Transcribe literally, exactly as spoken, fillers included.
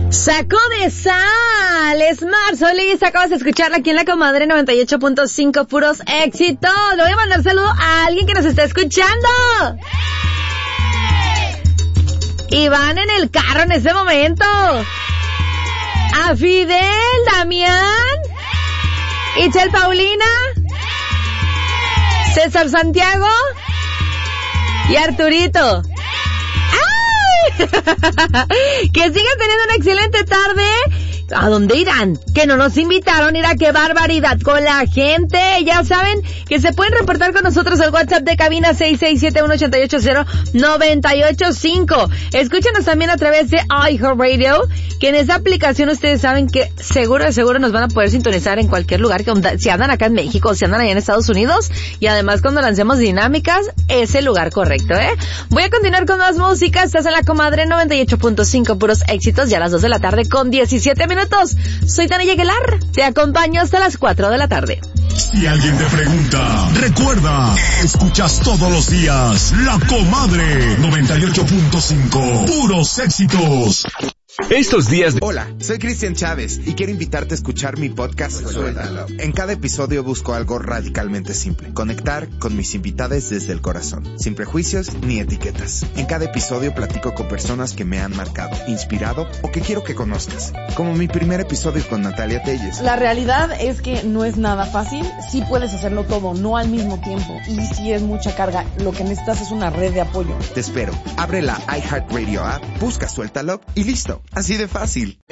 Sacó de sal, es Mar Solís, acabas de escucharla aquí en La Comadre noventa y ocho punto cinco, puros éxitos. Le voy a mandar saludo a alguien que nos está escuchando. Y van en el carro en este momento. A Fidel, Damián, Itzel Paulina, César Santiago y Arturito. ¡Ay! Que sigan teniendo una excelente tarde. ¿A dónde irán? Que no nos invitaron. Mira qué barbaridad con la gente. Ya saben que se pueden reportar con nosotros al WhatsApp de cabina seis seis siete uno ocho ocho cero nueve ocho cinco. Escúchenos también a través de iHeartRadio, que en esa aplicación ustedes saben que seguro de seguro nos van a poder sintonizar en cualquier lugar, que si andan acá en México, si andan allá en Estados Unidos, y además cuando lancemos dinámicas, es el lugar correcto, ¿eh? Voy a continuar con más música. Estás en La Comadre noventa y ocho punto cinco, puros éxitos, ya a las dos de la tarde con diecisiete minutos. Soy Tania Aguilar, te acompaño hasta las cuatro de la tarde. Si alguien te pregunta, recuerda, escuchas todos los días La Comadre noventa y ocho punto cinco, puros éxitos. Estos días de... Hola, soy Cristian Chávez y quiero invitarte a escuchar mi podcast Suéltalo. En cada episodio busco algo radicalmente simple: conectar con mis invitados desde el corazón, sin prejuicios ni etiquetas. En cada episodio platico con personas que me han marcado, inspirado o que quiero que conozcas, como mi primer episodio con Natalia Telles. La realidad es que no es nada fácil. Sí puedes hacerlo todo, no al mismo tiempo, y sí es mucha carga. Lo que necesitas es una red de apoyo. Te espero. Abre la iHeartRadio app, busca Suéltalo y listo. Así de fácil.